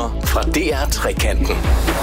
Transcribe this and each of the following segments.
nyheder fra DR Trekanten.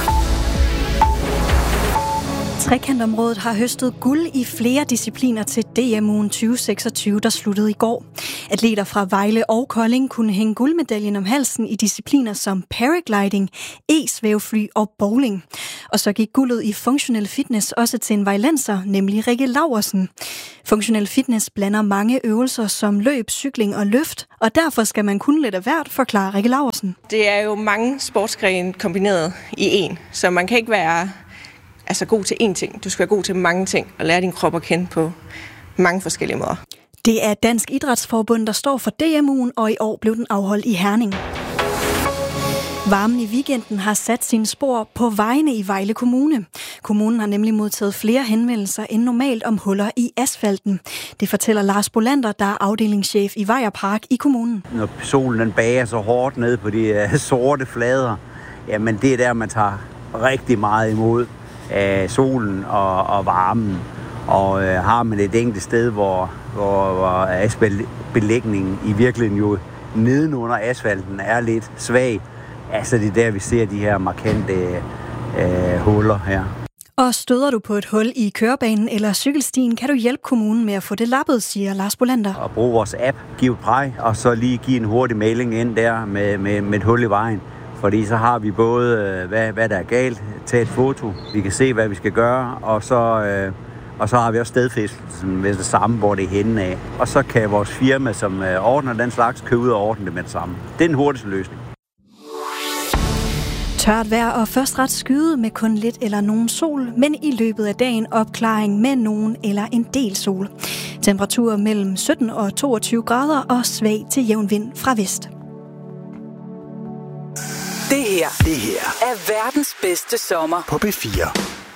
Trekantområdet har høstet guld i flere discipliner til DM-ugen 2026, der sluttede i går. Atleter fra Vejle og Kolding kunne hænge guldmedaljen om halsen i discipliner som paragliding, e-svævefly og bowling. Og så gik guldet i funktionel fitness også til en vejlenser, nemlig Rikke Laursen. Funktionel fitness blander mange øvelser som løb, cykling og løft, og derfor skal man kunne lidt af hvert, forklarer Rikke Laursen. Det er jo mange sportsgrene kombineret i en, så man kan ikke være god til én ting. Du skal være god til mange ting og lære din krop at kende på mange forskellige måder. Det er Dansk Idrætsforbund, der står for DM-ugen, og i år blev den afholdt i Herning. Varmen i weekenden har sat sine spor på vejene i Vejle Kommune. Kommunen har nemlig modtaget flere henvendelser end normalt om huller i asfalten. Det fortæller Lars Bolander, der er afdelingschef i Vej og Park i kommunen. Når solen den bager så hårdt ned på de sorte flader, jamen det er der, man tager rigtig meget imod af solen og varmen. Og har man et enkelt sted, hvor asfaltbelægningen i virkeligheden jo nedenunder asfalten er lidt svag, altså det er der, vi ser de her markante huller her. Og støder du på et hul i kørebanen eller cykelstien, kan du hjælpe kommunen med at få det lappet, siger Lars Bolander. Og bruge vores app, giv et præg, og så lige give en hurtig mailing ind der med et hul i vejen. Fordi så har vi både, hvad der er galt, tage et foto, vi kan se, hvad vi skal gøre, og så har vi også stedfæstelsen ved det samme, hvor det er henne af. Og så kan vores firma, som ordner den slags, købe ud og ordne det med det samme. Det er den hurtigste løsning. Tørt vejr og først ret skyde med kun lidt eller nogen sol, men i løbet af dagen opklaring med nogen eller en del sol. Temperaturer mellem 17 og 22 grader og svag til jævn vind fra vest. Det her er verdens bedste sommer på P4.